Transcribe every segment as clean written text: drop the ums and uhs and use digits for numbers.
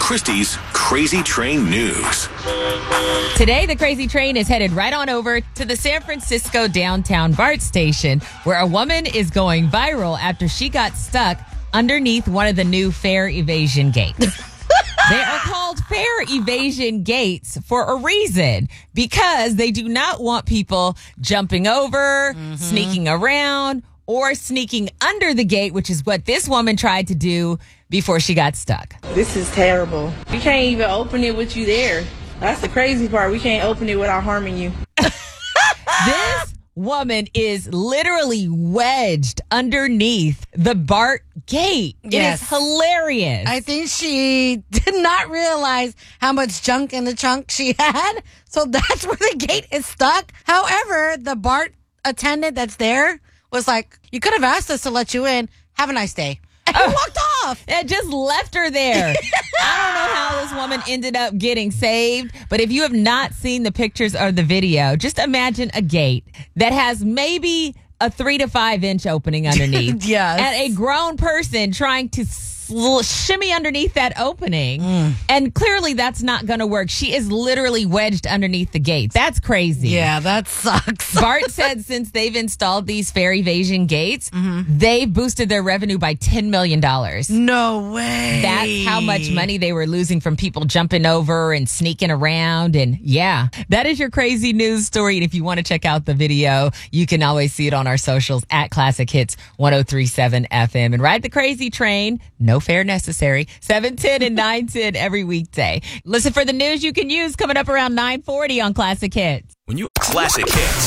Christy's Crazy Train News. Today, the Crazy Train is headed right on over to the San Francisco downtown BART station, where a woman is going viral after she got stuck underneath one of the new fare evasion gates. They are called fare evasion gates for a reason, because they do not want people jumping over, sneaking around, or sneaking under the gate, which is what this woman tried to do before she got stuck. This is terrible. You can't even open it with you there. That's the crazy part. We can't open it without harming you. This woman is literally wedged underneath the BART gate. Yes. It is hilarious. I think she did not realize how much junk in the trunk she had. So that's where the gate is stuck. However, the BART attendant that's there was like, you could have asked us to let you in. Have a nice day. And he walked off. It just left her there. I don't know how this woman ended up getting saved, but if you have not seen the pictures or the video, just imagine a gate that has maybe a 3 to 5 inch opening underneath. Yes. And a grown person trying to shimmy underneath that opening. And clearly that's not going to work. She is literally wedged underneath the gates. That's crazy. Yeah, that sucks. BART said since they've installed these fare evasion gates, they've boosted their revenue by $10 million. No way. That's how much money they were losing from people jumping over and sneaking around. And yeah, that is your crazy news story. And if you want to check out the video, you can always see it on our socials at Classic Hits 103.7 FM. And ride the crazy train. No fare necessary. 7:10 and 9:10 every weekday. Listen for the news you can use coming up around 9:40 on Classic Hits. Classic Hits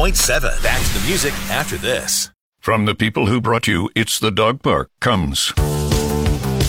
103.7. Back to the music after this. From the people who brought you It's the Dog Park comes